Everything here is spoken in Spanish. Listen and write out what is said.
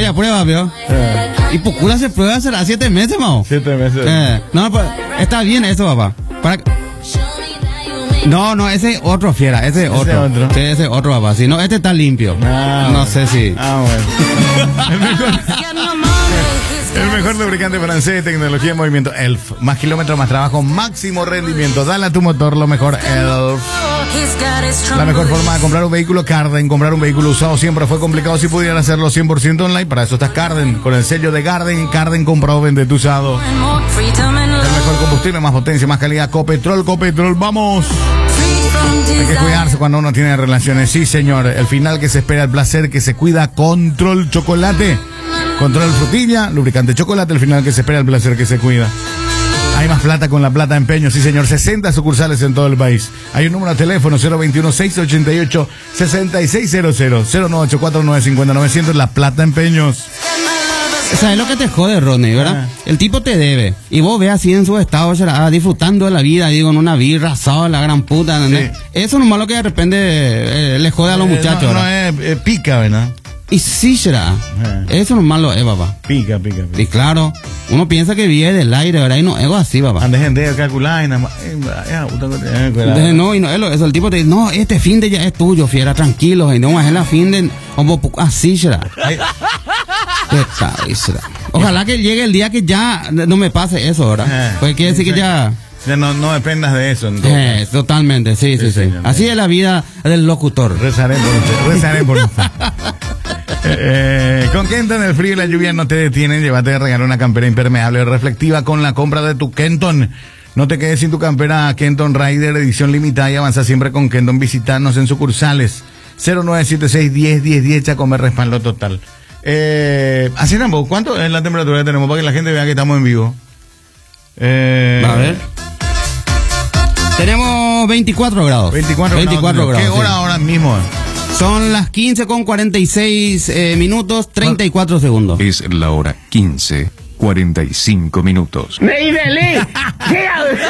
varias pruebas, ¿vio? Y Pucula se prueba hace 7 meses, Mao. 7 meses. No, pues, está bien eso, papá. No, ese es otro, fiera, ese es otro. Sí, ese es otro, papá. Si no, este está limpio. No sé si. Bueno. El mejor lubricante francés, tecnología en movimiento, ELF. Más kilómetros, más trabajo, máximo rendimiento. Dale a tu motor lo mejor, ELF. La mejor forma de comprar un vehículo, Carden. Comprar un vehículo usado siempre fue complicado. Si pudieran hacerlo 100% online, para eso está Carden. Con el sello de Carden, Carden comprado, vende tu usado. El mejor combustible, más potencia, más calidad, Copetrol, vamos. Hay que cuidarse cuando uno tiene relaciones. Sí, señor. El final que se espera, el placer que se cuida. Control Chocolate. Control Frutilla, lubricante chocolate. El final que se espera, el placer que se cuida. Hay más plata con la plata empeño. Sí, señor. 60 sucursales en todo el país. Hay un número de teléfono 021-688-6600. 0984-950-900. La plata empeños. ¿Sabes lo que te jode, Rodney, verdad? El tipo te debe. Y vos ves así en su estado, disfrutando de la vida, digo, en una birra, asado, la gran puta. Sí. Eso nomás lo que de repente le jode a los muchachos. No pica, ¿verdad? Y sí, será. Eso nomás lo es, papá. Pica. Y claro, uno piensa que vive del aire, ¿verdad? Y no es así, papá. Andes gente de calcular y nada más. No, y no, eso, el tipo te dice, no, este fin de ya es tuyo, fiera, tranquilo, y no, es la fin de. Así será. Ojalá que llegue el día que ya no me pase eso, ¿verdad? Pues quiere decir que ya no dependas de eso. Totalmente, sí. Así es la vida del locutor. Rezaré por usted. Con Kenton el frío y la lluvia no te detienen. Llévate de regalo una campera impermeable reflectiva con la compra de tu Kenton. No te quedes sin tu campera Kenton Rider edición limitada y avanza siempre con Kenton. Visitarnos en sucursales 0976-10-10-10. Chacomé, respaldo total. Así Rambo, ¿cuánto es la temperatura que tenemos para que la gente vea que estamos en vivo? A ver. Tenemos 24 grados. 24 grados. ¿Qué hora ahora mismo? Son las 15:46 minutos, 34 segundos. Es la hora 15:45 minutos.